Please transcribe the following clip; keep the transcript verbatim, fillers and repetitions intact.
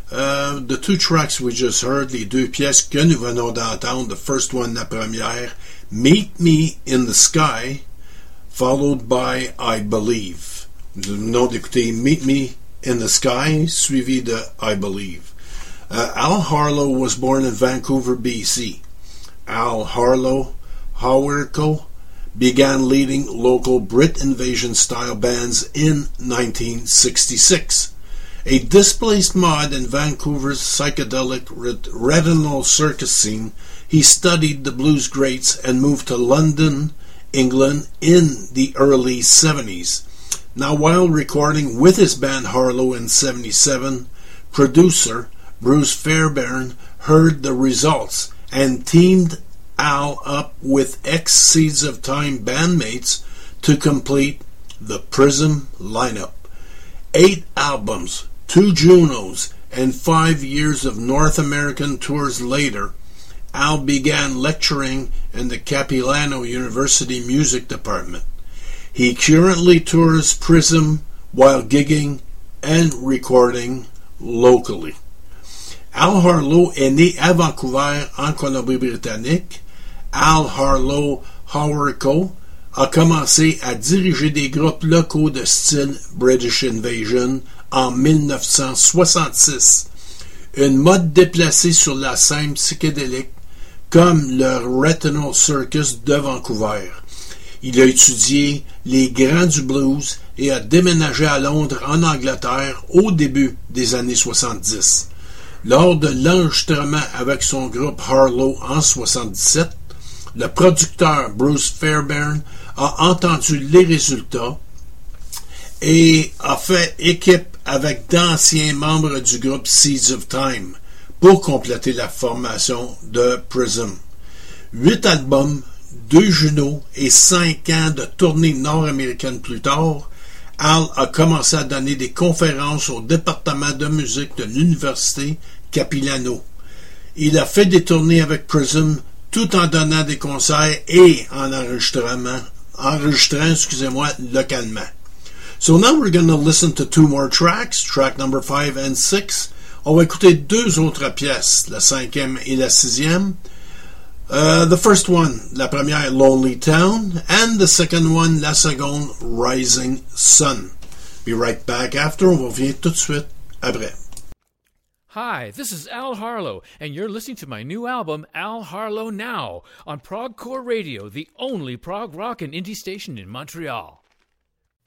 Uh, the two tracks we just heard, les deux pièces que nous venons d'entendre, the first one, la première, Meet Me in the Sky, followed by I Believe. Nous venons d'écouter Meet Me in the Sky, suivi de I Believe. Uh, Al Harlow was born in Vancouver, B C. Al Harlow Hawerco began leading local Brit Invasion-style bands in nineteen sixty-six. A displaced mod in Vancouver's psychedelic retinal circus scene, he studied the blues greats and moved to London, England in the early seventies. Now, while recording with his band Harlow in seventy-seven, producer Bruce Fairbairn heard the results and teamed Al up with ex-Seeds of Time bandmates to complete the Prism lineup. Eight albums, two Junos, and five years of North American tours later, Al began lecturing in the Capilano University Music Department. He currently tours Prism while gigging and recording locally. Al Harlow est né à Vancouver, en Colombie-Britannique. Al Harlow Hawerco a commencé à diriger des groupes locaux de style British Invasion en dix-neuf cent soixante-six, une mode déplacée sur la scène psychédélique comme le Retinal Circus de Vancouver. Il a étudié les grands du blues et a déménagé à Londres, en Angleterre, au début des années soixante-dix. Lors de l'enregistrement avec son groupe Harlow en soixante-dix-sept, le producteur Bruce Fairbairn a entendu les résultats et a fait équipe avec d'anciens membres du groupe Seeds of Time pour compléter la formation de Prism. Huit albums, deux Junos et cinq ans de tournée nord-américaine plus tard, Al a commencé à donner des conférences au département de musique de l'université Capilano. Il a fait des tournées avec Prism tout en donnant des concerts et en enregistrement, enregistrant, excusez-moi, localement. So now we're going to listen to two more tracks, track number five and six. On va écouter deux autres pièces, la cinquième et la sixième. Uh, the first one, la première, Lonely Town, and the second one, la seconde, Rising Sun. Be right back after, on revient tout de suite après. Hi, this is Al Harlow, and you're listening to my new album, Al Harlow Now, on Progcore Radio, the only prog rock and indie station in Montreal.